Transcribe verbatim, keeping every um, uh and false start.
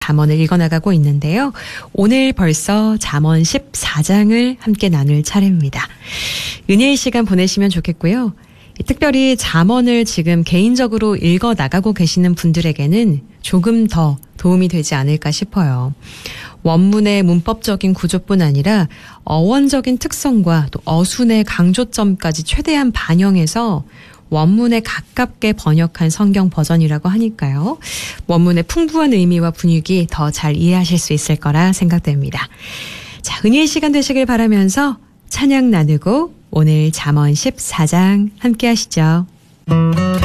잠언을 읽어나가고 있는데요. 오늘 벌써 잠언 십사 장을 함께 나눌 차례입니다. 은혜의 시간 보내시면 좋겠고요. 특별히 잠언을 지금 개인적으로 읽어나가고 계시는 분들에게는 조금 더 도움이 되지 않을까 싶어요. 원문의 문법적인 구조뿐 아니라 어원적인 특성과 또 어순의 강조점까지 최대한 반영해서 원문에 가깝게 번역한 성경 버전이라고 하니까요. 원문의 풍부한 의미와 분위기 더 잘 이해하실 수 있을 거라 생각됩니다. 자, 은혜의 시간 되시길 바라면서 찬양 나누고 오늘 잠언 십사 장 함께 하시죠.